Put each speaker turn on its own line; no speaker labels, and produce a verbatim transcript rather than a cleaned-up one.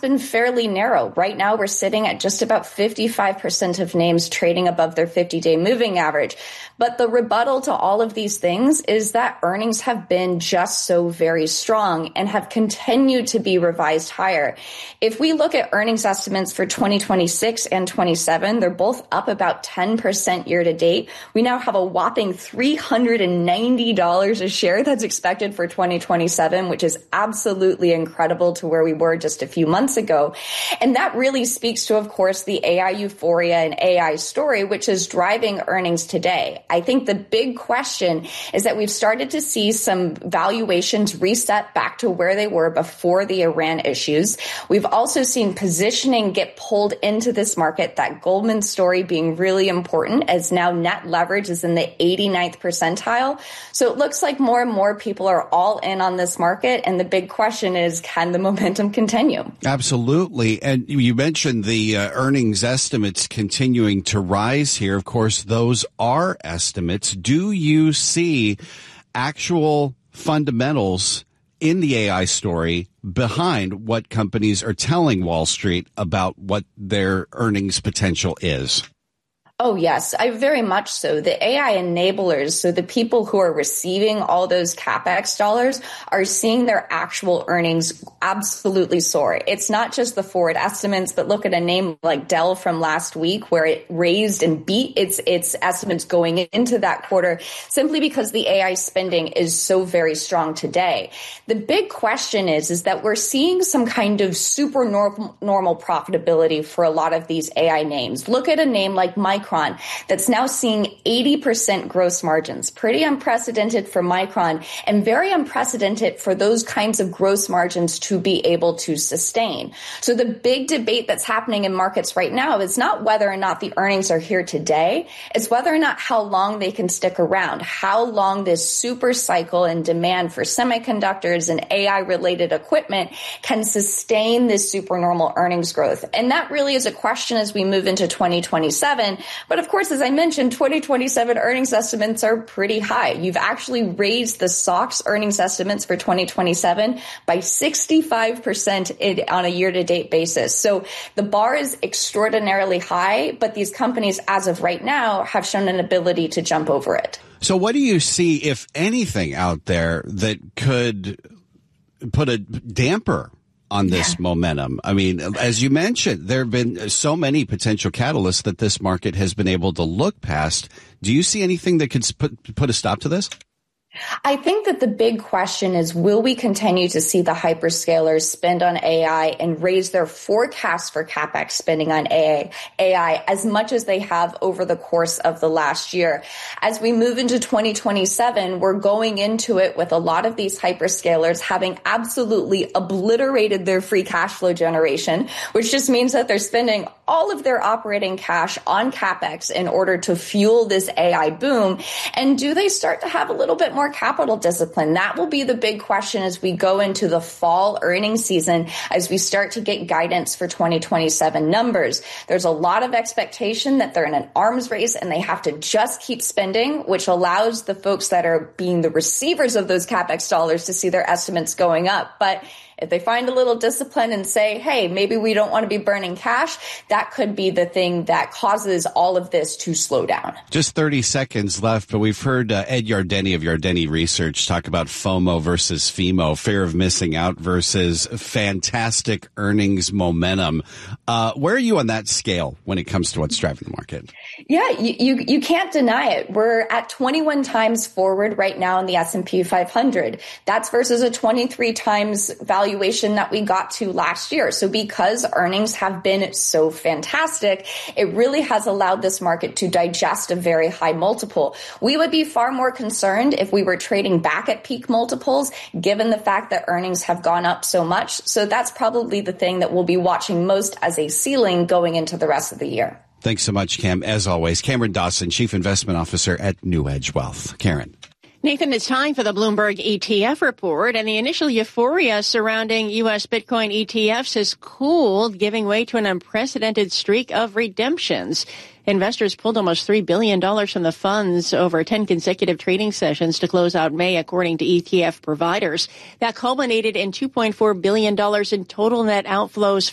been fairly narrow. Right now, we're sitting at just about fifty-five percent of names trading above their fifty-day moving average. But the rebuttal to all of these things is that earnings have been just so very strong and have continued to be revised higher. If we look at earnings estimates for twenty twenty-six and twenty-seven, they're both up about ten percent year to date. We now have a whopping three hundred ninety dollars a share that's expected for twenty twenty-seven, which is absolutely incredible to where we were just a few months ago. And that really speaks to, of course, the A I euphoria and A I story, which is driving earnings today. I think the big question is that we've started to see some valuations reset back to where they were before the Iran issues. We've also seen positioning get pulled into this market, that Goldman story being really important, as now net leverage is in the eighty-ninth percentile. So it looks like more and more people are all in on this market. And the big question is, can the momentum continue?
Absolutely. And you mentioned the uh, earnings estimates continuing to rise here. Of course, those are estimates. Do you see actual fundamentals in the A I story behind what companies are telling Wall Street about what their earnings potential is?
Oh, yes, I very much so. The A I enablers, so the people who are receiving all those CapEx dollars, are seeing their actual earnings absolutely soar. It's not just the forward estimates, but look at a name like Dell from last week, where it raised and beat its its estimates going into that quarter, simply because the A I spending is so very strong today. The big question is, is that we're seeing some kind of super normal, normal profitability for a lot of these A I names. Look at a name like Microsoft, that's now seeing eighty percent gross margins. Pretty unprecedented for Micron, and very unprecedented for those kinds of gross margins to be able to sustain. So the big debate that's happening in markets right now is not whether or not the earnings are here today, it's whether or not how long they can stick around, how long this super cycle and demand for semiconductors and A I related equipment can sustain this supernormal earnings growth. And that really is a question as we move into twenty twenty-seven. But of course, as I mentioned, twenty twenty-seven earnings estimates are pretty high. You've actually raised the S O X earnings estimates for twenty twenty-seven by sixty-five percent on a year-to-date basis. So the bar is extraordinarily high, but these companies, as of right now, have shown an ability to jump over it.
So what do you see, if anything, out there that could put a damper on this yeah. momentum? I mean, as you mentioned, there have been so many potential catalysts that this market has been able to look past. Do you see anything that could put, put a stop to this?
I think that the big question is, will we continue to see the hyperscalers spend on A I and raise their forecasts for CapEx spending on A I as much as they have over the course of the last year? As we move into twenty twenty-seven, we're going into it with a lot of these hyperscalers having absolutely obliterated their free cash flow generation, which just means that they're spending all of their operating cash on CapEx in order to fuel this A I boom. And do they start to have a little bit more capital discipline? That will be the big question as we go into the fall earnings season, as we start to get guidance for twenty twenty-seven numbers. There's a lot of expectation that they're in an arms race and they have to just keep spending, which allows the folks that are being the receivers of those CapEx dollars to see their estimates going up. But if they find a little discipline and say, hey, maybe we don't want to be burning cash, that could be the thing that causes all of this to slow down.
Just thirty seconds left, but we've heard uh, Ed Yardeni of Yardeni Research talk about FOMO versus FEMO, fear of missing out versus fantastic earnings momentum. Uh, where are you on that scale when it comes to what's driving the market?
Yeah, you, you, you can't deny it. We're at twenty-one times forward right now in the S and P five hundred. That's versus a twenty-three times valuation that we got to last year. So because earnings have been so fantastic, it really has allowed this market to digest a very high multiple. We would be far more concerned if we were trading back at peak multiples, given the fact that earnings have gone up so much. So that's probably the thing that we'll be watching most as a ceiling going into the rest of the year.
Thanks so much, Cam. As always, Cameron Dawson, Chief Investment Officer at New Edge Wealth. Karen.
Nathan, it's time for the Bloomberg E T F report, and the initial euphoria surrounding U S Bitcoin E T Fs has cooled, giving way to an unprecedented streak of redemptions. Investors pulled almost three billion dollars from the funds over ten consecutive trading sessions to close out May, according to E T F providers. That culminated in two point four billion dollars in total net outflows